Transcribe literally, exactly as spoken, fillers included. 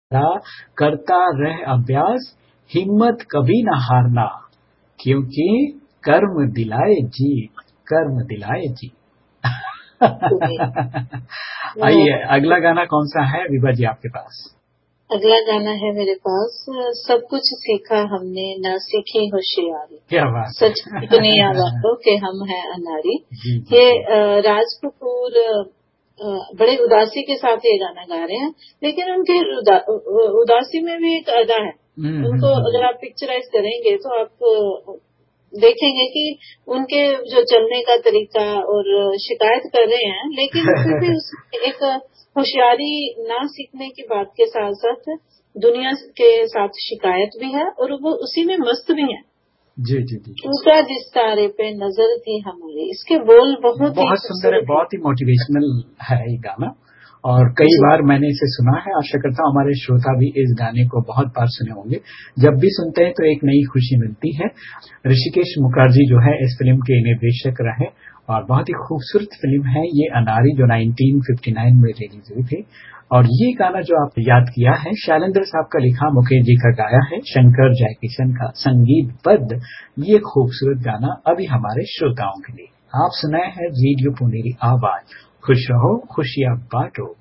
करता रह अभ्यास, हिम्मत कभी न हारना, क्योंकि कर्म दिलाए जीत, कर्म दिलाए जीत। आइए अगला गाना कौन सा है विभा जी आपके पास? अगला गाना है मेरे पास, सब कुछ सीखा हमने ना सीखी होशियारी। क्या बात, सच दुनिया वालों के हम हैं अनारी। ये राज कपूर बड़े उदासी के साथ ये गाना गा रहे हैं, लेकिन उनके उदा, उदासी में भी एक अदा है। उनको अगर आप पिक्चराइज करेंगे तो आप देखेंगे कि उनके जो चलने का तरीका और शिकायत कर रहे हैं, लेकिन फिर भी उसमें एक होशियारी ना सीखने की बात के साथ साथ दुनिया के साथ शिकायत भी है और वो उसी में मस्त भी है। जी जी जी। टूटा जिस तारे पे नजर थी हमारी, इसके बोल बहुत बहुत सुंदर है, बहुत ही मोटिवेशनल है ये गाना और कई बार मैंने इसे सुना है। आशा करता हूँ हमारे श्रोता भी इस गाने को बहुत बार सुने होंगे। जब भी सुनते हैं तो एक नई खुशी मिलती है। ऋषिकेश मुखर्जी जो है इस फिल्म के निर्देशक रहे और बहुत ही खूबसूरत फिल्म है ये अनारी, जो नाइनटीन फिफ्टी नाइन में रिलीज हुई थी। और ये गाना जो आप याद किया है शैलेंद्र साहब का लिखा, मुकेश जी का गाया है, शंकर जयकिशन का संगीतबद्ध ये खूबसूरत गाना अभी हमारे श्रोताओं के लिए। आप सुनाए हैं रेडियो पुनेरी आवाज, खुश रहो खुशियां बांटो।